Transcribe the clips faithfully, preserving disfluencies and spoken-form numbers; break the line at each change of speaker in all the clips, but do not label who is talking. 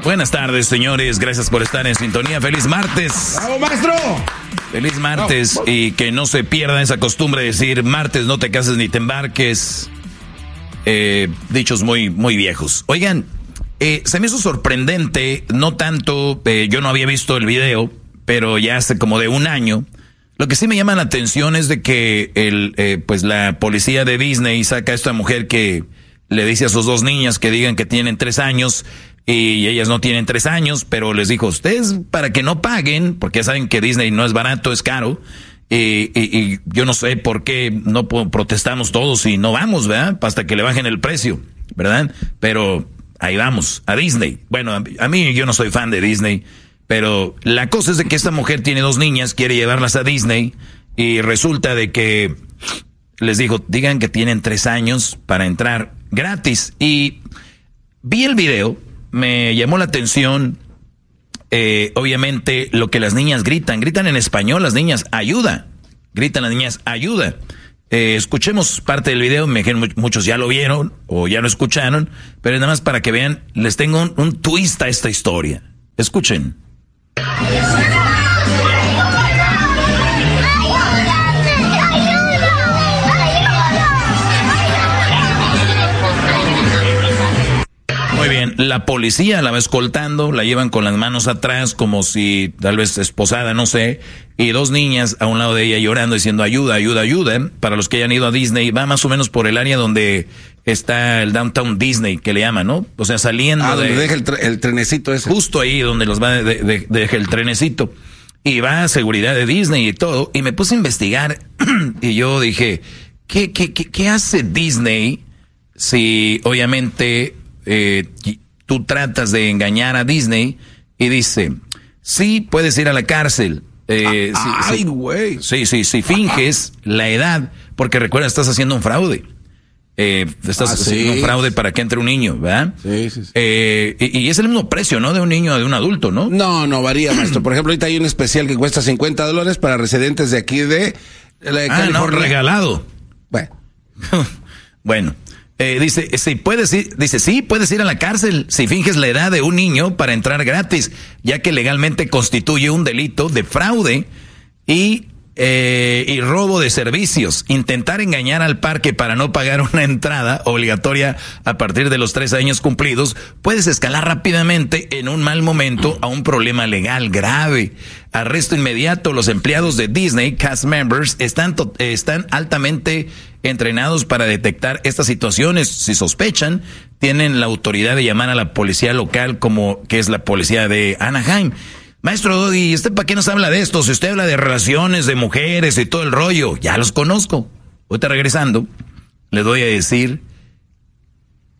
Buenas tardes, señores. Gracias por estar en sintonía. ¡Feliz martes!
¡Bravo, maestro!
¡Feliz martes! Bravo. Y que no se pierda esa costumbre de decir martes no te cases ni te embarques. Eh, dichos muy, muy viejos. Oigan, eh, se me hizo sorprendente, no tanto, eh, yo no había visto el video, pero ya hace como de un año. Lo que sí me llama la atención es de que el, eh, pues la policía de Disney saca a esta mujer que le dice a sus dos niñas que digan que tienen tres años y ellas no tienen tres años, pero les dijo, ustedes para que no paguen, porque ya saben que Disney no es barato, es caro, y, y, y yo no sé por qué no protestamos todos y no vamos, ¿verdad? Hasta que le bajen el precio, ¿verdad? Pero ahí vamos, a Disney. Bueno, a, a mí yo no soy fan de Disney. Pero la cosa es de que esta mujer tiene dos niñas, quiere llevarlas a Disney y resulta de que les dijo, digan que tienen tres años para entrar gratis. Y vi el video, me llamó la atención, eh, obviamente lo que las niñas gritan, gritan en español las niñas, ayuda, gritan las niñas, ayuda. Eh, escuchemos parte del video, me imagino muchos ya lo vieron o ya lo escucharon, pero nada más para que vean, les tengo un, un twist a esta historia. Escuchen. Muy bien, la policía la va escoltando, la llevan con las manos atrás como si tal vez esposada, no sé, y dos niñas a un lado de ella llorando diciendo ayuda, ayuda, ayuda. Para los que hayan ido a Disney, va más o menos por el área donde está el Downtown Disney, que le llaman, ¿no? O sea, saliendo
ah, donde
de...
deja el, tre el trenecito ese.
Justo ahí donde los va de, de, de, deja el trenecito. Y va a seguridad de Disney y todo. Y me puse a investigar y yo dije, ¿qué, qué, qué, qué hace Disney si obviamente eh, tú tratas de engañar a Disney? Y dice, sí, puedes ir a la cárcel. Eh,
ah,
si,
ay, güey.
Sí, sí, si finges la edad, porque recuerda, estás haciendo un fraude. Eh, estás
ah,
haciendo
sí.
un fraude para que entre un niño, ¿verdad?
Sí, sí, sí.
Eh, y, y es el mismo precio, ¿no? De un niño a de un adulto, ¿no?
No, no, varía, maestro. Por ejemplo, ahorita hay un especial que cuesta cincuenta dólares para residentes de aquí de, de
ah, no, regalado.
Bueno.
bueno. Eh, dice, si puedes ir, dice, sí, puedes ir a la cárcel si finges la edad de un niño para entrar gratis, ya que legalmente constituye un delito de fraude y, eh, y robo de servicios. Intentar engañar al parque para no pagar una entrada obligatoria a partir de los tres años cumplidos puedes escalar rápidamente en un mal momento a un problema legal grave. Arresto inmediato. Los empleados de Disney, cast members, están, están altamente entrenados para detectar estas situaciones. Si sospechan, tienen la autoridad de llamar a la policía local, como que es la policía de Anaheim. Maestro Doggy, ¿usted para qué nos habla de esto? Si usted habla de relaciones, de mujeres y todo el rollo, ya los conozco. Ahorita regresando, le doy a decir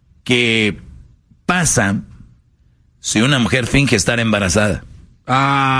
que pasa si una mujer finge estar embarazada.
Ah.